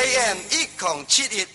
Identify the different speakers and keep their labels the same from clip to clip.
Speaker 1: AM 1071。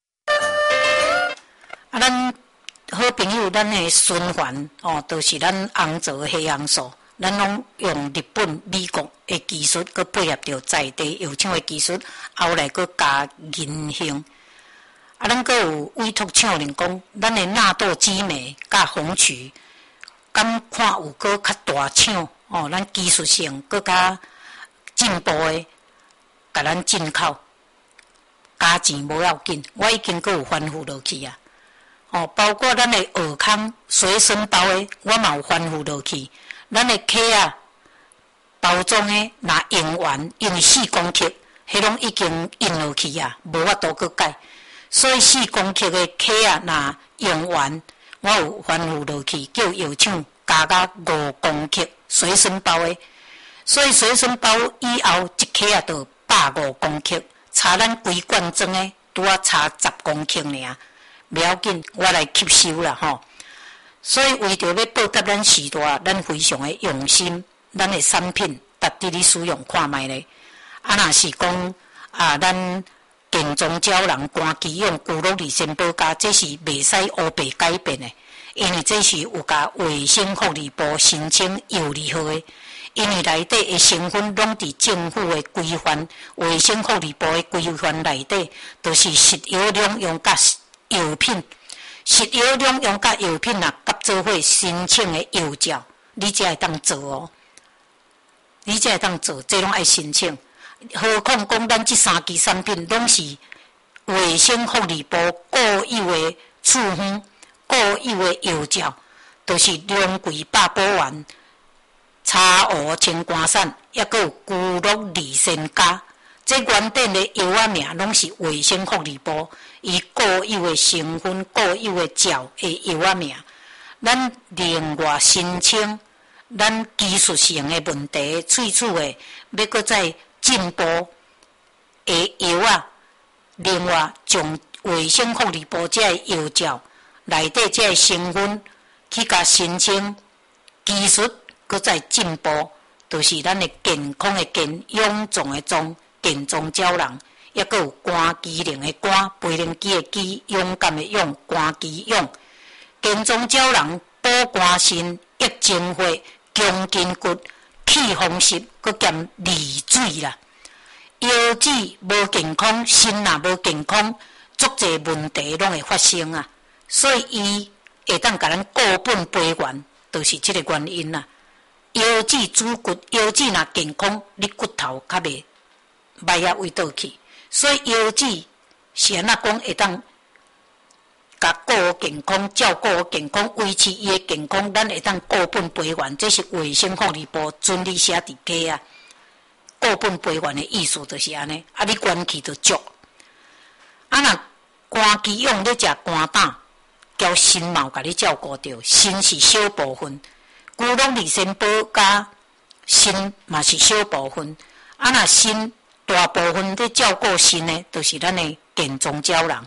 Speaker 2: 咱好朋友，咱的循环都是咱红枣黑红素，咱拢用日本、美国的技术，佮配合着在地药厂的技术，后来佮加银杏。咱佮有委托厂人讲，咱的纳豆激酶佮红曲，敢看有佮较大厂咱技术性佮较进步的，甲咱进口，加钱无要紧，我已经佮有吩咐落去啊。包括咱的尔康随身包的，我嘛有吩咐落去。咱的壳啊，包装的，若用完，因为4公克，迄拢已经印落去啊，无法度佮改。所以4公克的壳啊，若用完，我有吩咐落去，叫药厂加到5公克随身包的。所以随身包以后一壳啊，就150公克，差咱规罐装的，拄啊差10公克尔。不要紧，我来吸收啦吼。所以为着要报答咱时代，咱非常的用心，咱的产品值得你使用看卖咧。若是讲咱健中胶囊、肝肌用、骨碌利先保加，这是袂使乌白改变的，因为这是有甲卫生福利部申请药理号的。因为内底的成分拢伫政府的规范、卫生福利部的规范内底，都是食药两用甲药品，食药两用甲药品啊，甲做伙申请的药照，你才会当做哦。你才会当做，这拢爱申请。何况讲咱这3支产品拢是卫生福利部固有的处方、固有的药照，都是两贵百宝丸、茶乌清肝散，也佫有骨碌利先加。这原本的药啊名拢是卫生福利部伊固有的成分、固有的照的药啊名，咱另外申请咱技术性的问题，喙齿的要搁再进步的药啊，另外从卫生福利部这个药照内底这个成分去甲申请技术，搁再进步，就是咱的健康的健、臃肿的肿。健中胶囊，也佫有肝机能的肝、培灵机的机、勇敢的勇、肝机勇。健中胶囊补肝肾、益精华、强筋骨、去风湿，佫兼利水啦。腰子无健康，肾也无健康，足侪问题拢会发生啊。所以伊会当甲咱固本培元，就是这个原因啦。腰子主骨，腰子若健康，你骨头较袂歹啊，位倒去，所以腰子是安怎讲会当甲顾好健康、照顾好健康、维持伊的健康，咱会当固本培元，这是卫生福利部准你写伫底啊。固本培元的意思就是安尼，你元气就足。若肝肌用你食肝胆，交心毛甲你照顾着，心是小部分，骨碌利先保加心嘛是小部分，若心大部分在照顾心的，就是咱的健中胶囊。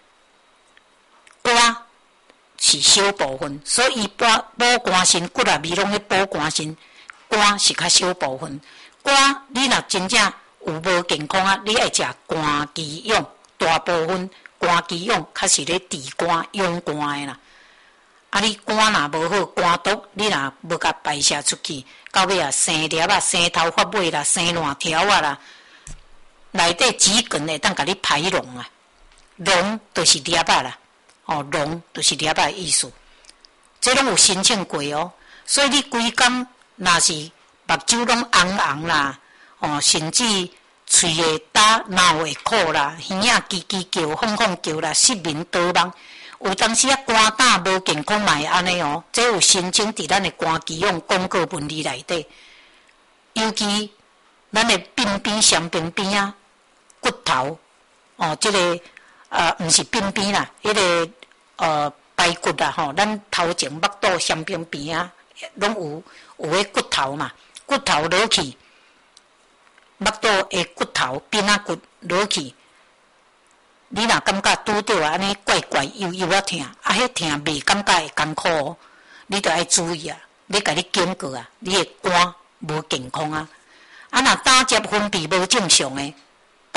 Speaker 2: 肝是小部分，所以补肝肾，骨啊味拢咧补肝肾，肝是较小部分。肝你若真正有无健康啊，你爱食肝肌用，大部分肝肌用较是咧治肝、养肝的啦。你肝若无好，肝毒你若无甲排泄出去，到尾啊生粒啊、生头发尾啦、生烂条啊啦。内底指根会当甲你排脓啊，脓就是粒仔啦，脓就是粒仔的意思。这拢有申请过哦，所以你规工若是目睭拢红红啦，甚至喙会打、脑会苦啦，耳仔叽叽叫、哄哄叫啦，失眠多梦。有当时肝胆无健康嘛会安尼哦，这有申请伫咱的肝肌用广告文字内底，尤其咱的鬢边、双边边啊。骨头这个毋是鬢边啦，迄个排骨啦咱头前腹肚双边边啊，拢有迄骨头嘛，骨头落去，腹肚的骨头边仔骨落去，你若感觉拄着安尼怪怪悠悠啊疼，迄疼袂感觉会艰苦哦，你着爱注意啊，你家己检过啊，你的肝无健康啊，若胆汁分泌无正常的。胆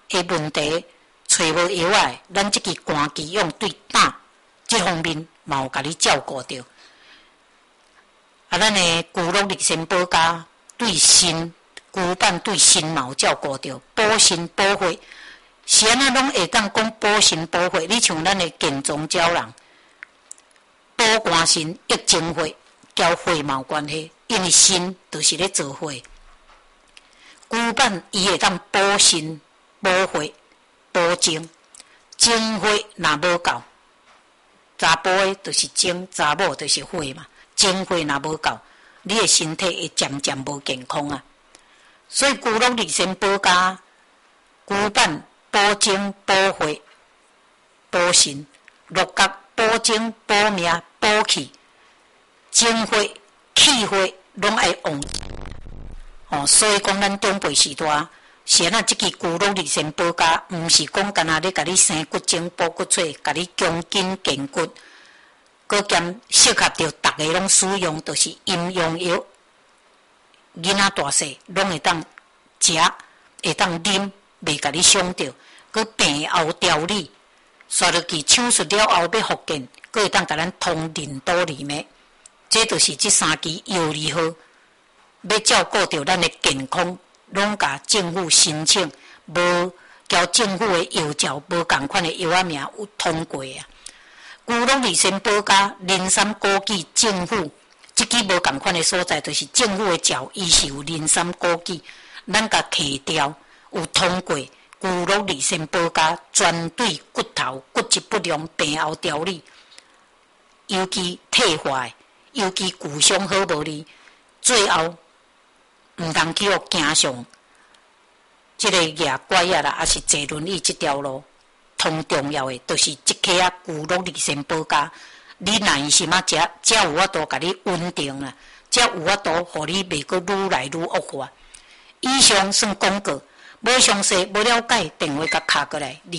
Speaker 2: 的问题找无药仔，咱即支肝肌用对胆即方面嘛有甲你照顾着。啊，咱的骨碌力先保加对心骨板对心嘛有照顾着，补心补血，是安那拢会当讲补心补血。你像咱的健壮鸟人，补肝心益精血，交血嘛有关系，因为心就是咧做血。骨板伊会当补心补血补精，精血若无够，查甫的就是精，查某就是血嘛。精血若无够，你的身体会渐渐无健康啊。所以骨碌力先保加骨板补精补血补心，六角补精补命补气，精血气血拢爱旺。所以讲咱长辈时代是安那即支骨碌力先保加，毋是讲干那咧甲你生骨精补骨髓，甲你强筋健骨。佮兼适合着逐个拢使用，就是阴阳药，囡仔大细拢会当食，会当啉，袂甲你伤着。佮病后调理，刷落去手术了后要复健，佮会当甲咱通任督二脉。这就是这三支药理好，要照顾着咱的健康，拢甲政府申请，无交政府的药照，无共款的药仔名有通过啊。骨碌力先保加磷酸枸杞，政府即支无共款的所在，就是政府的照，伊是有磷酸枸杞，咱甲摕掉有通过。骨碌力先保加专对骨头骨质不良病后调理，尤其退化的，尤其骨伤好无哩，最后毋通去互行上即个牙拐啊啦，还是坐轮椅即条路。通重要的就是即颗啊骨碌力先保加，你耐心啊食，才有法度甲你稳定啦，才有法度互你袂阁愈来愈恶化。以上算广告，无详细无了解，电话甲敲过来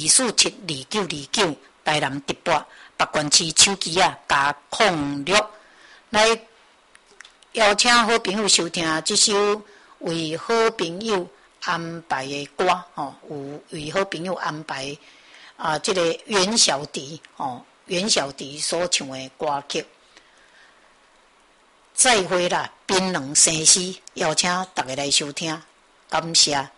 Speaker 2: 2472929，台南直播北关市手机啊加06，来邀请好朋友收听这首为好朋友安排的歌有为好朋友安排。这个袁小迪袁小迪所唱的歌曲，再会啦！槟榔生丝，邀请大家来收听，感谢。